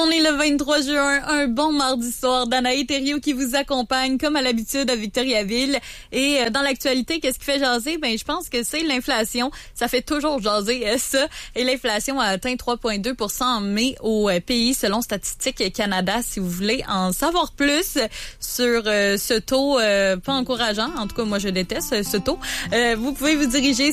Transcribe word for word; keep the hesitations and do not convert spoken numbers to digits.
On est le vingt-trois juin, un bon mardi soir. Danaï Thériault qui vous accompagne, comme à l'habitude, à Victoriaville. Et euh, dans l'actualité, qu'est-ce qui fait jaser? Ben, je pense que c'est l'inflation. Ça fait toujours jaser euh, ça. Et l'inflation a atteint trois virgule deux pour cent en mai au euh, pays, selon Statistique Canada. Si vous voulez en savoir plus sur euh, ce taux euh, pas encourageant, en tout cas, moi, je déteste euh, ce taux, euh, vous pouvez vous diriger